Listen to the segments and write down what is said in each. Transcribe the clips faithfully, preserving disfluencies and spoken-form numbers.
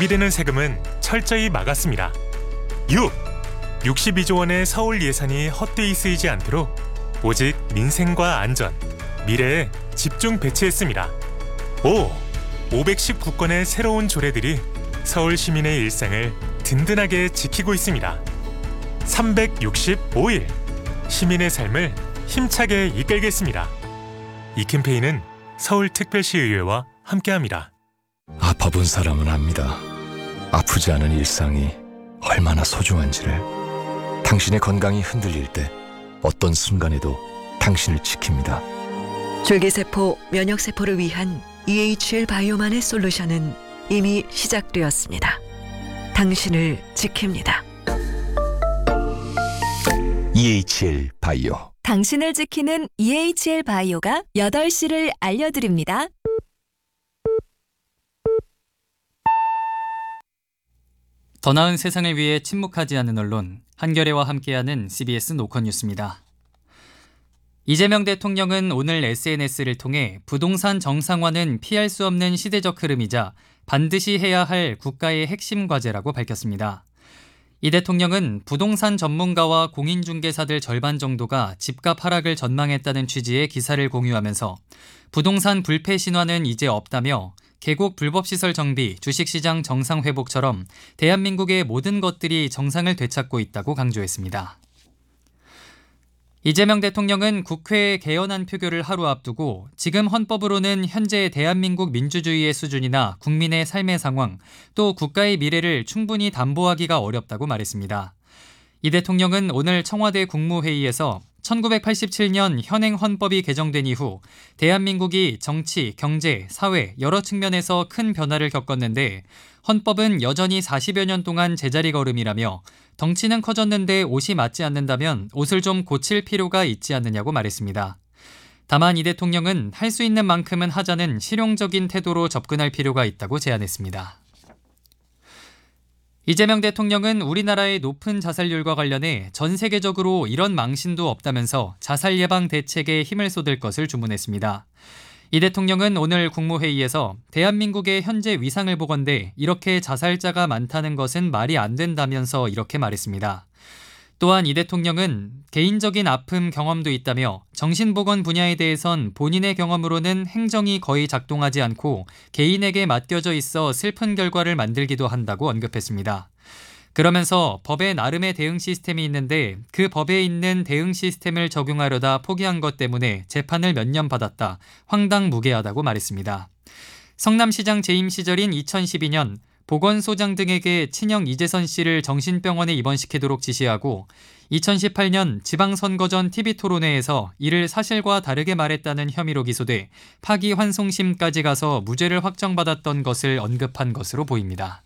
낭비되는 세금은 철저히 막았습니다. 육. 육십이조 원의 서울 예산이 헛되이 쓰이지 않도록 오직 민생과 안전, 미래에 집중 배치했습니다. 오. 오백십구 건의 새로운 조례들이 서울 시민의 일상을 든든하게 지키고 있습니다. 삼백육십오 일 시민의 삶을 힘차게 이끌겠습니다. 이 캠페인은 서울특별시의회와 함께합니다. 아파본 사람은 압니다. 아프지 않은 일상이 얼마나 소중한지를. 당신의 건강이 흔들릴 때 어떤 순간에도 당신을 지킵니다. 줄기세포, 면역세포를 위한 이에이치엘 바이오만의 솔루션은 이미 시작되었습니다. 당신을 지킵니다. 이에이치엘 바이오. 당신을 지키는 이에이치엘 바이오가 여덟 시를 알려드립니다. 더 나은 세상을 위해 침묵하지 않는 언론, 한겨레와 함께하는 씨비에스 노컷 뉴스입니다. 이재명 대통령은 오늘 에스엔에스를 통해 부동산 정상화는 피할 수 없는 시대적 흐름이자 반드시 해야 할 국가의 핵심 과제라고 밝혔습니다. 이 대통령은 부동산 전문가와 공인중개사들 절반 정도가 집값 하락을 전망했다는 취지의 기사를 공유하면서 부동산 불패 신화는 이제 없다며 계곡 불법시설 정비, 주식시장 정상 회복처럼 대한민국의 모든 것들이 정상을 되찾고 있다고 강조했습니다. 이재명 대통령은 국회에 개헌안 표결을 하루 앞두고 지금 헌법으로는 현재 대한민국 민주주의의 수준이나 국민의 삶의 상황, 또 국가의 미래를 충분히 담보하기가 어렵다고 말했습니다. 이 대통령은 오늘 청와대 국무회의에서 천구백팔십칠 년 현행 헌법이 개정된 이후 대한민국이 정치, 경제, 사회 여러 측면에서 큰 변화를 겪었는데 헌법은 여전히 사십여 년 동안 제자리 걸음이라며 덩치는 커졌는데 옷이 맞지 않는다면 옷을 좀 고칠 필요가 있지 않느냐고 말했습니다. 다만 이 대통령은 할 수 있는 만큼은 하자는 실용적인 태도로 접근할 필요가 있다고 제안했습니다. 이재명 대통령은 우리나라의 높은 자살률과 관련해 전 세계적으로 이런 망신도 없다면서 자살 예방 대책에 힘을 쏟을 것을 주문했습니다. 이 대통령은 오늘 국무회의에서 대한민국의 현재 위상을 보건대 이렇게 자살자가 많다는 것은 말이 안 된다면서 이렇게 말했습니다. 또한 이 대통령은 개인적인 아픔 경험도 있다며 정신보건 분야에 대해선 본인의 경험으로는 행정이 거의 작동하지 않고 개인에게 맡겨져 있어 슬픈 결과를 만들기도 한다고 언급했습니다. 그러면서 법에 나름의 대응 시스템이 있는데 그 법에 있는 대응 시스템을 적용하려다 포기한 것 때문에 재판을 몇 년 받았다. 황당무계하다고 말했습니다. 성남시장 재임 시절인 이천십이 년 보건소장 등에게 친형 이재선 씨를 정신병원에 입원시키도록 지시하고 이천십팔 년 지방선거 전 티비토론회에서 이를 사실과 다르게 말했다는 혐의로 기소돼 파기환송심까지 가서 무죄를 확정받았던 것을 언급한 것으로 보입니다.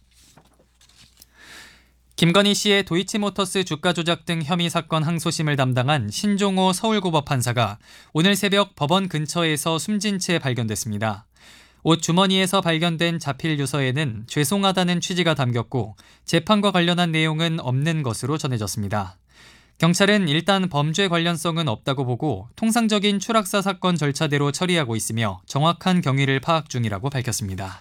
김건희 씨의 도이치모터스 주가 조작 등 혐의 사건 항소심을 담당한 신종호 서울고법 판사가 오늘 새벽 법원 근처에서 숨진 채 발견됐습니다. 옷 주머니에서 발견된 자필 유서에는 죄송하다는 취지가 담겼고 재판과 관련한 내용은 없는 것으로 전해졌습니다. 경찰은 일단 범죄 관련성은 없다고 보고 통상적인 추락사 사건 절차대로 처리하고 있으며 정확한 경위를 파악 중이라고 밝혔습니다.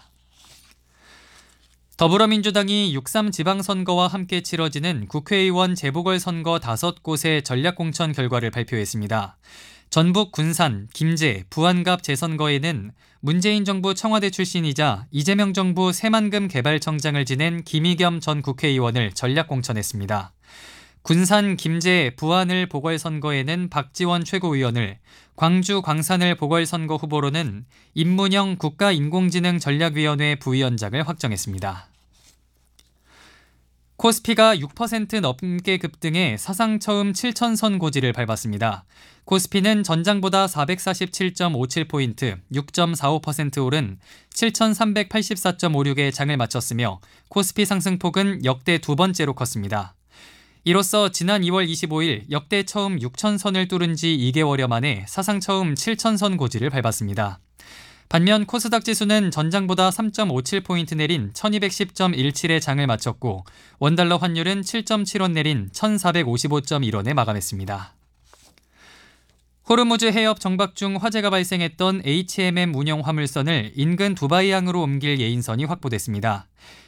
더불어민주당이 육삼 지방선거와 함께 치러지는 국회의원 재보궐선거 다섯 곳의 전략공천 결과를 발표했습니다. 전북 군산, 김제, 부안갑 재선거에는 문재인 정부 청와대 출신이자 이재명 정부 새만금 개발청장을 지낸 김의겸 전 국회의원을 전략 공천했습니다. 군산, 김제, 부안을 보궐선거에는 박지원 최고위원을, 광주, 광산을 보궐선거 후보로는 임문영 국가인공지능전략위원회 부위원장을 확정했습니다. 코스피가 육 퍼센트 넘게 급등해 사상 처음 칠천 선 고지를 밟았습니다. 코스피는 전장보다 사백사십칠 점 오칠 포인트, 육 점 사오 퍼센트 오른 칠천삼백팔십사 점 오육에 장을 마쳤으며 코스피 상승폭은 역대 두 번째로 컸습니다. 이로써 지난 이월 이십오일 역대 처음 육천 선을 뚫은 지 이 개월여 만에 사상 처음 칠천 선 고지를 밟았습니다. 반면 코스닥 지수는 전장보다 삼 점 오칠 포인트 내린 천이백십 점 일칠에 장을 마쳤고 원달러 환율은 칠 점 칠 원 내린 천사백오십오 점 일 원에 마감했습니다. 호르무즈 해협 정박 중 화재가 발생했던 에이치엠엠 운영 화물선을 인근 두바이항으로 옮길 예인선이 확보됐습니다.